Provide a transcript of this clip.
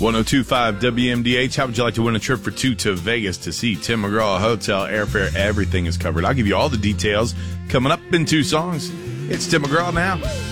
1025 WMDH. How would you like to win a trip for two to Vegas to see Tim McGraw? Hotel, airfare, everything is covered. I'll give you all the details coming up in two songs. It's Tim McGraw now.